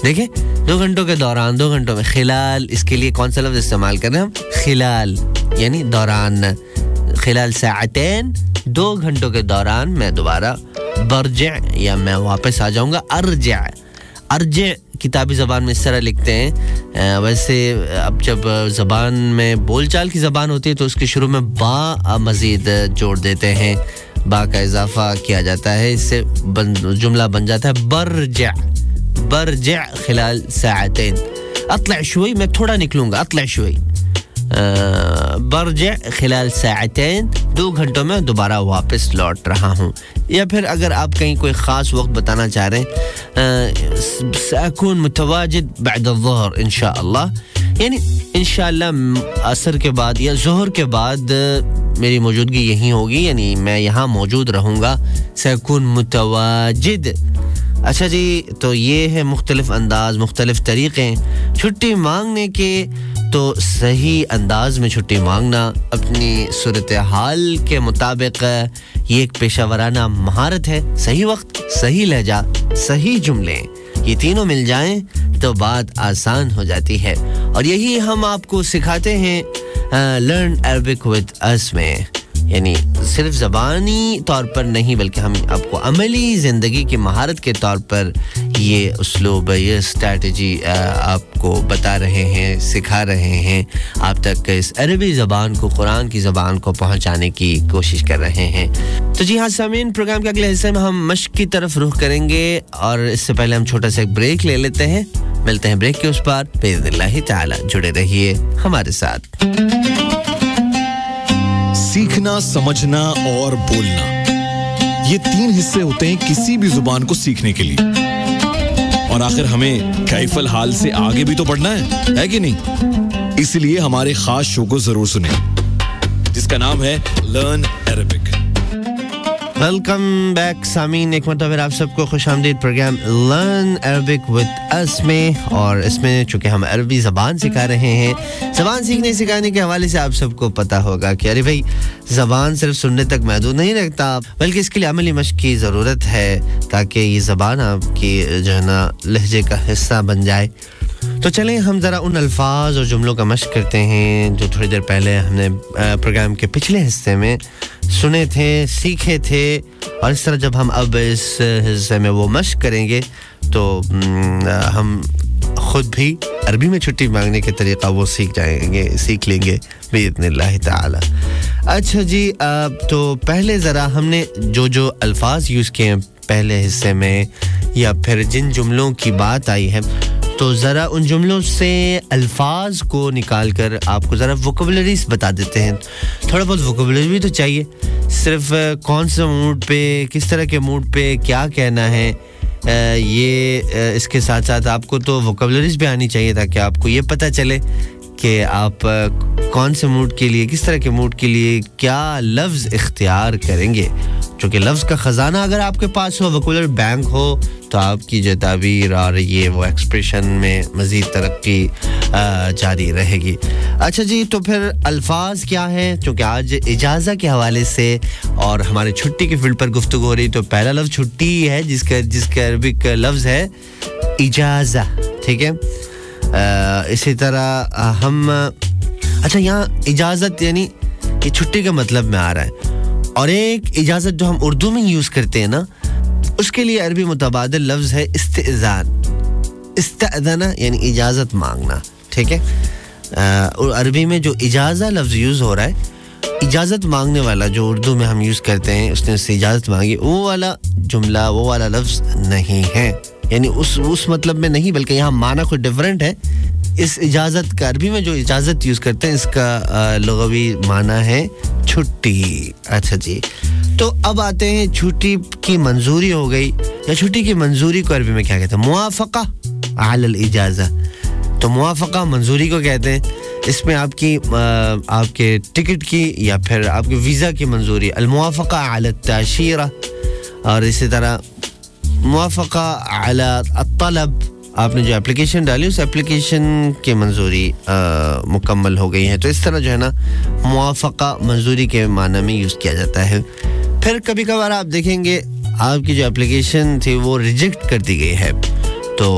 دیکھیں 2 گھنٹوں کے دوران 2 گھنٹوں میں خلال اس کے لیے کون سا لفظ استعمال کر رہے ہیں ہم خلال یعنی دوران خلال ساعتین 2 گھنٹوں کے دوران میں دوبارہ برجع یا میں واپس آ جاؤں گا ارجع کتابی زبان میں اس طرح لکھتے ہیں ویسے اب جب زبان میں بول چال کی زبان ہوتی ہے تو اس کے شروع میں با مزید جوڑ دیتے ہیں با کا اضافہ کیا جاتا ہے اس سے جملہ بن جاتا ہے برجع خلال ساعتين اطلع شوي میں تھوڑا نکلوں گا اطلع شوي برجع خلال ساعتين 2 گھنٹوں میں دوبارہ واپس لوٹ رہا ہوں یا پھر اگر آپ کہیں کوئی خاص وقت بتانا چاہ رہے ہیں سأكون متواجد بعد الظهر انشاءاللہ یعنی انشاءاللہ عصر کے بعد یا ظہر کے بعد میری موجودگی یہیں ہوگی یعنی میں یہاں موجود رہوں گا سأكون متواجد اچھا جی تو یہ ہے مختلف انداز مختلف طریقے چھٹی مانگنے کے تو صحیح انداز میں چھٹی مانگنا اپنی صورتحال کے مطابق یہ ایک پیشہ ورانہ مہارت ہے صحیح وقت صحیح لہجہ صحیح جملے یہ تینوں مل جائیں تو بات آسان ہو جاتی ہے اور یہی ہم آپ کو سکھاتے ہیں لرن عربک وتھ اس میں یعنی صرف زبانی طور پر نہیں بلکہ ہم آپ کو عملی زندگی کی مہارت کے طور پر یہ اسلوب یہ اسٹریٹجی آپ کو بتا رہے ہیں سکھا رہے ہیں آپ تک اس عربی زبان کو قرآن کی زبان کو پہنچانے کی کوشش کر رہے ہیں تو جی ہاں سامعین پروگرام کے اگلے حصے میں ہم مشق کی طرف رخ کریں گے اور اس سے پہلے ہم چھوٹا سا ایک بریک لے لیتے ہیں ملتے ہیں بریک کے اس پار باذن اللہ تعالی جڑے رہیے ہمارے ساتھ سیکھنا سمجھنا اور بولنا یہ 3 حصے ہوتے ہیں کسی بھی زبان کو سیکھنے کے لیے اور آخر ہمیں کیف الحال سے آگے بھی تو بڑھنا ہے کہ نہیں اس لیے ہمارے خاص شو کو ضرور سنیں جس کا نام ہے لرن عربک ویلکم بیک سامعین ایک مرتبہ پھر آپ سب کو خوش آمدید پروگرام لرن عربک وتھ اس میں اور اس میں چونکہ ہم عربی زبان سکھا رہے ہیں زبان سکھانے کے حوالے سے آپ سب کو پتہ ہوگا کہ ارے بھائی زبان صرف سننے تک محدود نہیں رکھتا بلکہ اس کے لیے عملی مشق کی ضرورت ہے تاکہ یہ زبان آپ کی جو ہے نا لہجے کا حصہ بن جائے تو چلیں ہم ذرا ان الفاظ اور جملوں کا مشق کرتے ہیں جو تھوڑی دیر پہلے ہم نے پروگرام کے پچھلے حصے میں سنے تھے سیکھے تھے اور اس طرح جب ہم اب اس حصے میں وہ مشق کریں گے تو ہم خود بھی عربی میں چھٹی مانگنے کے طریقہ وہ سیکھ لیں گے باذن اللہ تعالی اچھا جی تو پہلے ذرا ہم نے جو الفاظ یوز کیے ہیں پہلے حصے میں یا پھر جن جملوں کی بات آئی ہے تو ذرا ان جملوں سے الفاظ کو نکال کر آپ کو ذرا ووکیبلریز بتا دیتے ہیں تھوڑا بہت ووکیبلری بھی تو چاہیے صرف کون سے موڈ پہ کس طرح کے موڈ پہ کیا کہنا ہے یہ اس کے ساتھ ساتھ آپ کو تو ووکیبلریز بھی آنی چاہیے تاکہ آپ کو یہ پتہ چلے کہ آپ کون سے موڈ کے لیے کس طرح کے موڈ کے لیے کیا لفظ اختیار کریں گے چونکہ لفظ کا خزانہ اگر آپ کے پاس ہو ووکیبلری بینک ہو تو آپ کی جو تعبیر اور یہ وہ ایکسپریشن میں مزید ترقی جاری رہے گی اچھا جی تو پھر الفاظ کیا ہیں چونکہ آج اجازہ کے حوالے سے اور ہمارے چھٹی کے فیلڈ پر گفتگو ہو رہی تو پہلا لفظ چھٹی ہے جس کا عربک لفظ ہے اجازہ ٹھیک ہے اسی طرح ہم اچھا یہاں اجازت یعنی یہ چھٹی کا مطلب میں آ رہا ہے اور ایک اجازت جو ہم اردو میں یوز کرتے ہیں نا اس کے لیے عربی متبادل لفظ ہے استئذان استأذنا یعنی اجازت مانگنا ٹھیک ہے اور عربی میں جو اجازہ لفظ یوز ہو رہا ہے اجازت مانگنے والا جو اردو میں ہم یوز کرتے ہیں اس نے اس سے اجازت مانگی وہ والا جملہ وہ والا لفظ نہیں ہے یعنی اس مطلب میں نہیں بلکہ یہاں معنی کوئی ڈیفرنٹ ہے اس اجازت کا عربی میں جو اجازت یوز کرتے ہیں اس کا لغوی معنی ہے چھٹی اچھا جی تو اب آتے ہیں چھٹی کی منظوری ہو گئی یا چھٹی کی منظوری کو عربی میں کیا کہتے ہیں موافقہ علی الاجازہ تو موافقہ منظوری کو کہتے ہیں اس میں آپ کے ٹکٹ کی یا پھر آپ کے ویزا کی منظوری الموافقہ علی التاشیرہ اور اسی طرح موافقہ علی الطلب آپ نے جو اپلیکیشن ڈالی اس اپلیکیشن کی منظوری مکمل ہو گئی ہے تو اس طرح جو ہے نا موافقہ منظوری کے معنی میں یوز کیا جاتا ہے پھر کبھی کبھار آپ دیکھیں گے آپ کی جو اپلیکیشن تھی وہ ریجیکٹ کر دی گئی ہے